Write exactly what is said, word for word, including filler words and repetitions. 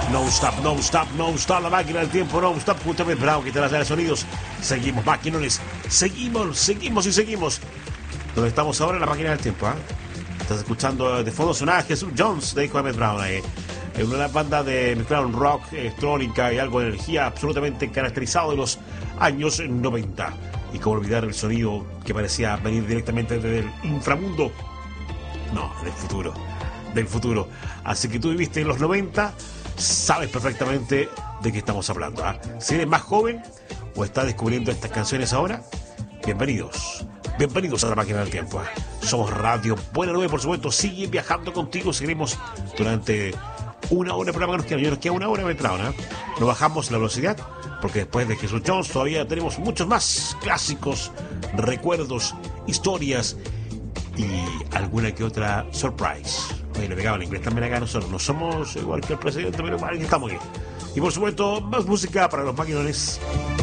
No stop, no stop, no stop, la máquina del tiempo, no stop, junto a Emmett Brown, que te las da de sonidos. Seguimos, maquinones, seguimos, seguimos y seguimos. Donde estamos ahora en la máquina del tiempo, ¿ah? ¿eh? Estás escuchando de fondo sonar Jesús Jones, de hijo de Emmett Brown, ahí. En una banda de mezclaron rock, electrónica y algo de energía absolutamente caracterizado de los años noventa. Y cómo olvidar el sonido que parecía venir directamente desde el inframundo. No, del futuro, del futuro. Así que tú viviste en los noventa, sabes perfectamente de qué estamos hablando, ¿eh? Si eres más joven o estás descubriendo estas canciones ahora, bienvenidos. Bienvenidos a la máquina del tiempo, ¿eh? Somos Radio Buena Nube, por supuesto. Sigue viajando contigo. Seguiremos durante una hora de programa. Nos queda, nos queda una hora de entrada, ¿eh? No bajamos la velocidad porque después de Jesús Jones todavía tenemos muchos más clásicos, recuerdos, historias y alguna que otra surprise. Oye, le pegaba el inglés también acá. Nosotros no somos igual que el presidente, pero igual estamos aquí. Y por supuesto, más música para los maquinones.